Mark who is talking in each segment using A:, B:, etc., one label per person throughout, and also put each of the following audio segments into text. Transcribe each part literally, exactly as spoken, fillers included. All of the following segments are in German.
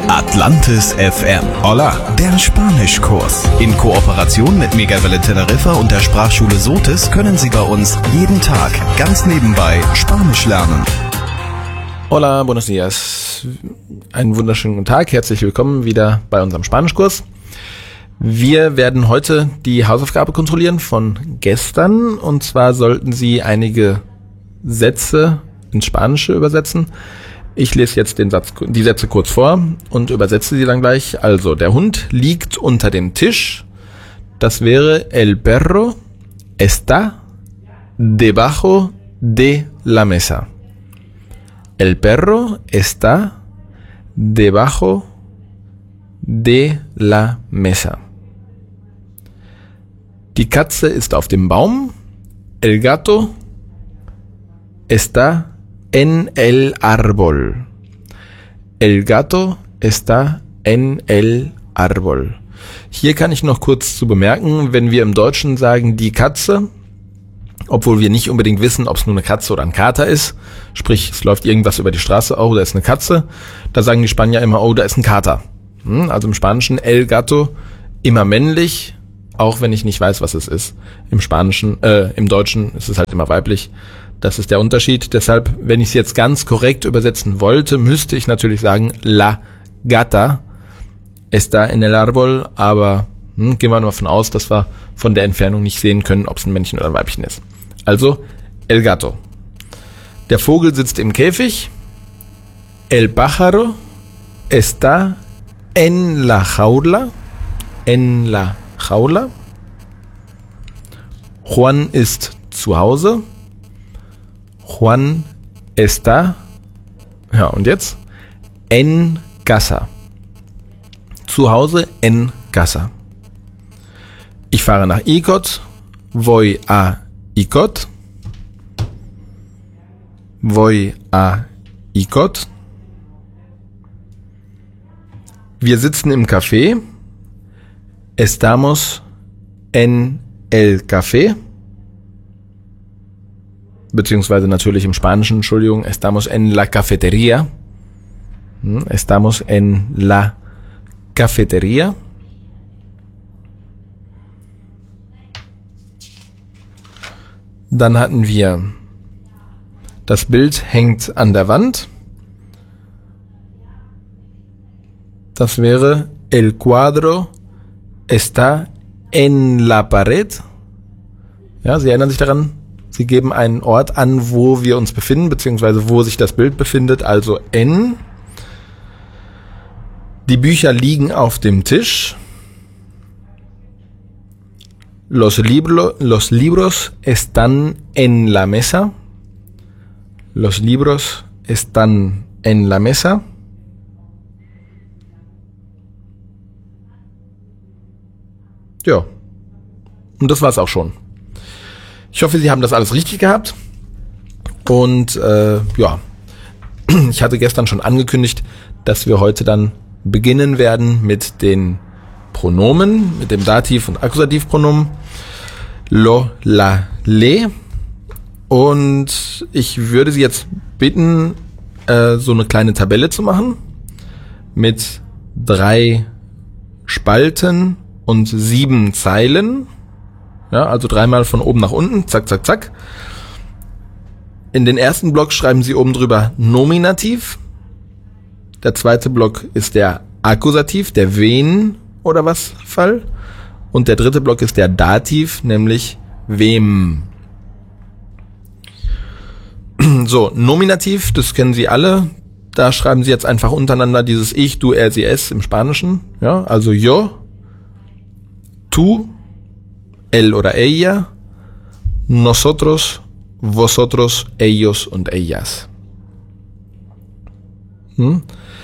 A: Atlantis F M. Hola, der Spanischkurs. In Kooperation mit Megawelle Teneriffa und der Sprachschule Sotis können Sie bei uns jeden Tag ganz nebenbei Spanisch lernen.
B: Hola, buenos dias. Einen wunderschönen guten Tag. Herzlich willkommen wieder bei unserem Spanischkurs. Wir werden heute die Hausaufgabe kontrollieren von gestern. Und zwar sollten Sie einige Sätze ins Spanische übersetzen. Ich lese jetzt den Satz, die Sätze kurz vor und übersetze sie dann gleich. Also, der Hund liegt unter dem Tisch. Das wäre El perro está debajo de la mesa. El perro está debajo de la mesa. Die Katze ist auf dem Baum. El gato está en el árbol. El gato está en el árbol. Hier kann ich noch kurz zu bemerken, wenn wir im Deutschen sagen die Katze, obwohl wir nicht unbedingt wissen, ob es nur eine Katze oder ein Kater ist, sprich es läuft irgendwas über die Straße, oh, da ist eine Katze, da sagen die Spanier immer, oh, da ist ein Kater. Also im Spanischen el gato immer männlich, auch wenn ich nicht weiß, was es ist. Im Spanischen, äh, im Deutschen ist es halt immer weiblich. Das ist der Unterschied. Deshalb, wenn ich es jetzt ganz korrekt übersetzen wollte, müsste ich natürlich sagen, la gata está en el árbol, aber hm, gehen wir mal davon aus, dass wir von der Entfernung nicht sehen können, ob es ein Männchen oder ein Weibchen ist. Also, el gato. Der Vogel sitzt im Käfig. El pájaro está en la jaula. En la jaula. Juan ist zu Hause. Juan está, ja und jetzt, en casa. Zu Hause en casa. Ich fahre nach Icod, voy a Icod. Voy a Icod. Wir sitzen im Café. Estamos en el café. Beziehungsweise natürlich im Spanischen, Entschuldigung, estamos en la cafetería. Estamos en la cafetería. Dann hatten wir, das Bild hängt an der Wand. Das wäre, el cuadro está en la pared. Ja, Sie erinnern sich daran? Sie geben einen Ort an, wo wir uns befinden, beziehungsweise wo sich das Bild befindet, also en. Die Bücher liegen auf dem Tisch. Los, libro, los libros están en la mesa. Los libros están en la mesa. Ja, und das war's auch schon. Ich hoffe, Sie haben das alles richtig gehabt. Und äh, ja, ich hatte gestern schon angekündigt, dass wir heute dann beginnen werden mit den Pronomen, mit dem Dativ- und Akkusativpronomen. Lo, la, le. Und ich würde Sie jetzt bitten, äh, so eine kleine Tabelle zu machen mit drei Spalten und sieben Zeilen. Ja, also dreimal von oben nach unten, zack, zack, zack. In den ersten Block schreiben Sie oben drüber Nominativ. Der zweite Block ist der Akkusativ, der wen oder was Fall. Und der dritte Block ist der Dativ, nämlich wem. So, Nominativ, das kennen Sie alle. Da schreiben Sie jetzt einfach untereinander dieses Ich, du, er, sie, es im Spanischen. Ja, also yo, tú, él oder ella, nosotros, vosotros, ellos und ellas. Hm?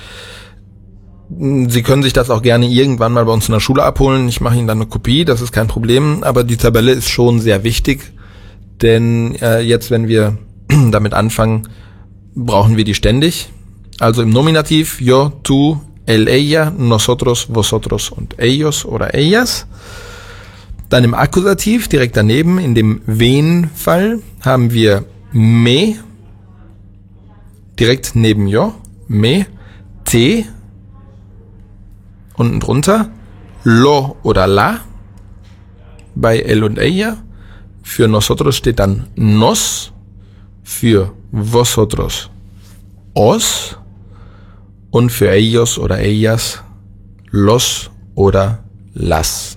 B: Sie können sich das auch gerne irgendwann mal bei uns in der Schule abholen. Ich mache Ihnen dann eine Kopie, das ist kein Problem. Aber die Tabelle ist schon sehr wichtig, denn äh, jetzt, wenn wir damit anfangen, brauchen wir die ständig. Also im Nominativ, yo, tú, él, ella, nosotros, vosotros und ellos oder ellas. Dann im Akkusativ, direkt daneben, in dem Wen-Fall, haben wir me, direkt neben yo, me, te, unten drunter, lo oder la, bei él und ella. Für nosotros steht dann nos, für vosotros os und für ellos oder ellas los oder las.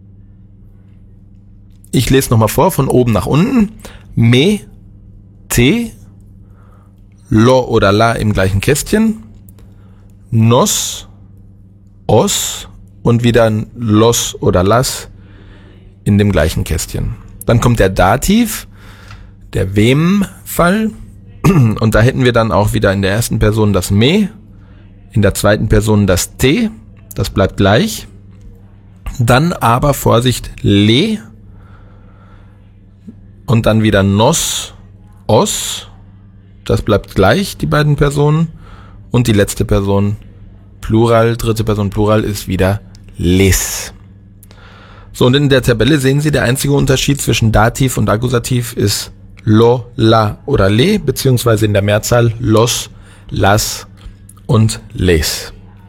B: Ich lese nochmal vor, von oben nach unten. Me, te, lo oder la im gleichen Kästchen, nos, os und wieder ein los oder las in dem gleichen Kästchen. Dann kommt der Dativ, der Wem-Fall, und da hätten wir dann auch wieder in der ersten Person das me, in der zweiten Person das te, das bleibt gleich. Dann aber, Vorsicht, le, und dann wieder nos, os, das bleibt gleich, die beiden Personen. Und die letzte Person, Plural, dritte Person Plural, ist wieder les. So, und in der Tabelle sehen Sie, der einzige Unterschied zwischen Dativ und Akkusativ ist lo, la oder le, beziehungsweise in der Mehrzahl los, las und les.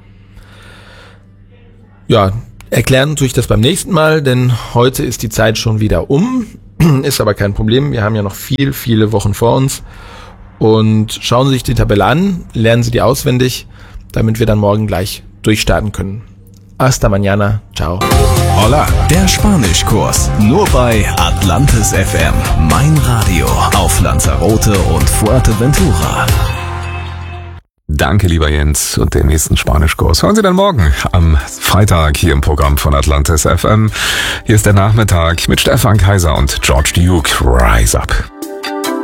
B: Ja, erklären tue ich das beim nächsten Mal, denn heute ist die Zeit schon wieder um. Ist aber kein Problem, wir haben ja noch viel, viele Wochen vor uns. Und schauen Sie sich die Tabelle an, lernen Sie die auswendig, damit wir dann morgen gleich durchstarten können. Hasta mañana, ciao.
A: Hola, der Spanischkurs. Nur bei Atlantis F M. Mein Radio auf Lanzarote und Fuerteventura.
C: Danke, lieber Jens. Und den nächsten Spanischkurs hören Sie dann morgen am Freitag hier im Programm von Atlantis F M. Hier ist der Nachmittag mit Stefan Kaiser und George Duke. Rise Up.